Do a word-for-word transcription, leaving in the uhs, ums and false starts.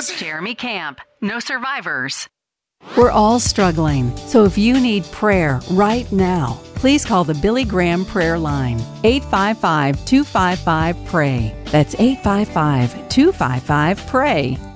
Jesus! Jeremy Camp, no survivors. We're all struggling, so if you need prayer right now, please call the Billy Graham Prayer Line, eight five five, two five five, P R A Y. That's eight five five, two five five, P R A Y.